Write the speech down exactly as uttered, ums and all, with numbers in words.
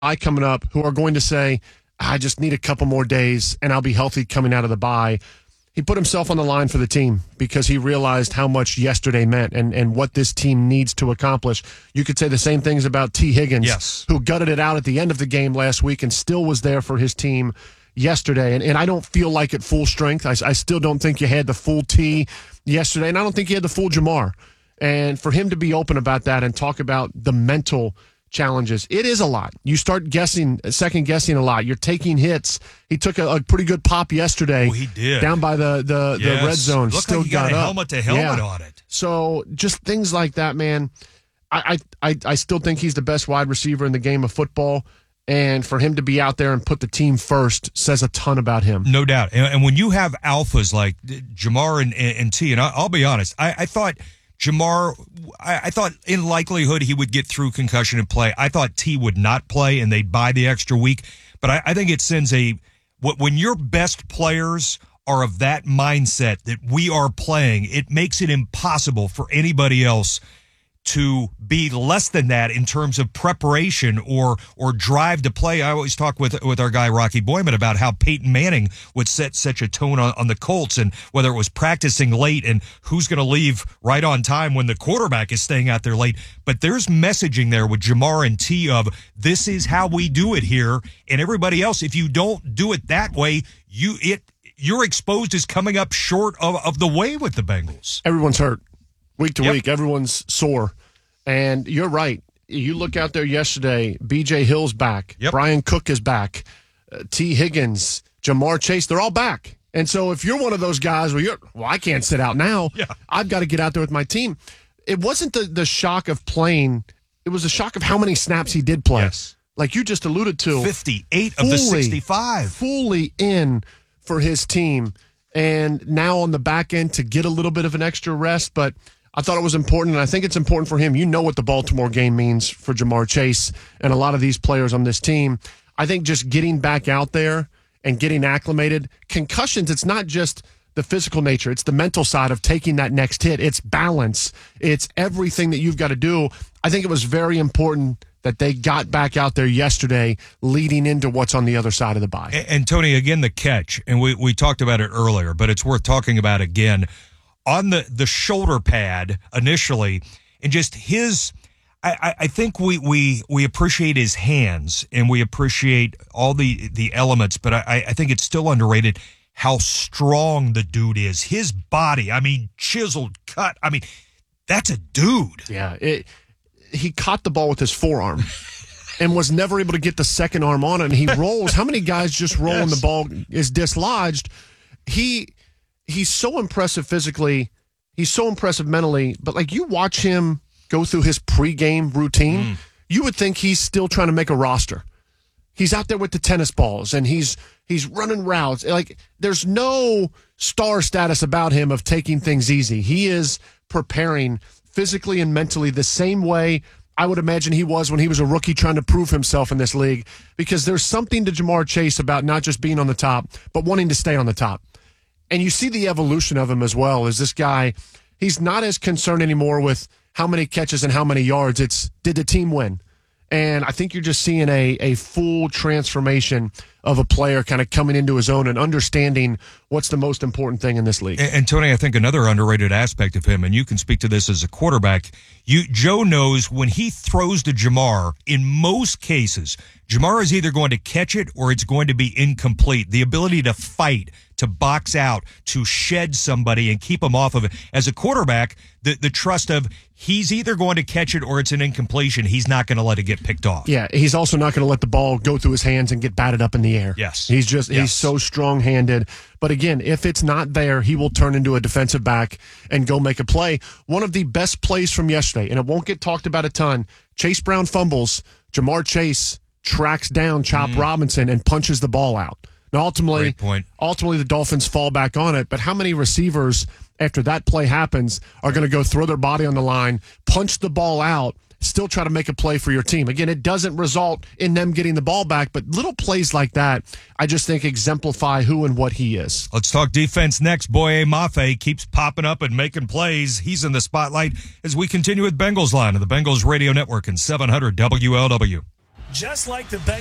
bye coming up who are going to say, I just need a couple more days and I'll be healthy coming out of the bye. He put himself on the line for the team because he realized how much yesterday meant and, and what this team needs to accomplish. You could say the same things about T. Higgins, yes. who gutted it out at the end of the game last week and still was there for his team yesterday. And, and I don't feel like at full strength. I, I still don't think you had the full T yesterday, and I don't think you had the full Ja'Marr. And for him to be open about that and talk about the mental challenges, it is a lot. You start guessing, second guessing a lot. You're taking hits. He took a, a pretty good pop yesterday. Oh, he did. Down by the the, yes. the red zone. Looked Still like he got, got a up. helmet to helmet yeah. on it. So just things like that, man. I, I I I still think he's the best wide receiver in the game of football. And for him to be out there and put the team first says a ton about him. No doubt. And, and when you have alphas like Ja'Marr and, and, and T, and I, I'll be honest, I, I thought Ja'Marr, I, I thought in likelihood he would get through concussion and play. I thought T would not play and they'd buy the extra week. But I, I think it sends a, when your best players are of that mindset that we are playing, it makes it impossible for anybody else to be less than that in terms of preparation or or drive to play. I always talk with with our guy Rocky Boyman about how Peyton Manning would set such a tone on, on the Colts, and whether it was practicing late and who's going to leave right on time when the quarterback is staying out there late. But there's messaging there with Ja'Marr and T of this is how we do it here, and everybody else, if you don't do it that way, you it you're exposed as coming up short of, of the way with the Bengals. Everyone's hurt. Week to yep. week, everyone's sore. And you're right. You look out there yesterday, B J Hill's back. Yep. Brian Cook is back. Uh, T. Higgins, Ja'Marr Chase, they're all back. And so if you're one of those guys where you're, well, I can't sit out now. Yeah. I've got to get out there with my team. It wasn't the, the shock of playing. It was the shock of how many snaps he did play. Yes. Like you just alluded to. fifty-eight fully, of the sixty-five. Fully in for his team. And now on the back end to get a little bit of an extra rest, but I thought it was important, and I think it's important for him. You know what the Baltimore game means for Ja'Marr Chase and a lot of these players on this team. I think just getting back out there and getting acclimated. Concussions, it's not just the physical nature. It's the mental side of taking that next hit. It's balance. It's everything that you've got to do. I think it was very important that they got back out there yesterday leading into what's on the other side of the bye. And, and Tony, again, the catch, and we, we talked about it earlier, but it's worth talking about again. On the, the shoulder pad initially, and just his, I, I think we, we, we appreciate his hands and we appreciate all the, the elements, but I, I think it's still underrated how strong the dude is. His body, I mean, chiseled, cut. I mean, that's a dude. Yeah, it, he caught the ball with his forearm and was never able to get the second arm on it, and he rolls. How many guys just roll yes. and the ball is dislodged? He... He's so impressive physically. He's so impressive mentally. But, like, you watch him go through his pregame routine, mm. you would think he's still trying to make a roster. He's out there with the tennis balls, and he's he's running routes. Like, there's no star status about him of taking things easy. He is preparing physically and mentally the same way I would imagine he was when he was a rookie trying to prove himself in this league, because there's something to Ja'Marr Chase about not just being on the top, but wanting to stay on the top. And you see the evolution of him as well. As this guy, he's not as concerned anymore with how many catches and how many yards. It's, did the team win? And I think you're just seeing a, a full transformation of a player kind of coming into his own and understanding what's the most important thing in this league. And, and Tony, I think another underrated aspect of him, and you can speak to this as a quarterback, you Joe knows when he throws to Ja'Marr, in most cases, Ja'Marr is either going to catch it or it's going to be incomplete. The ability to fight, to box out, to shed somebody and keep them off of it. As a quarterback, the, the trust of he's either going to catch it or it's an incompletion. He's not going to let it get picked off. Yeah, he's also not going to let the ball go through his hands and get batted up in the air. Yes. He's just, yes. he's so strong-handed. But again, if it's not there, he will turn into a defensive back and go make a play. One of the best plays from yesterday, and it won't get talked about a ton, Chase Brown fumbles, Ja'Marr Chase tracks down Chop mm. Robinson and punches the ball out. Now, ultimately, Great point. ultimately, the Dolphins fall back on it. But how many receivers, after that play happens, are going to go throw their body on the line, punch the ball out, still try to make a play for your team? Again, it doesn't result in them getting the ball back, but little plays like that, I just think exemplify who and what he is. Let's talk defense next. Boye Mafe keeps popping up and making plays. He's in the spotlight as we continue with Bengals Line of the Bengals Radio Network and seven hundred W L W. just like the Bengals.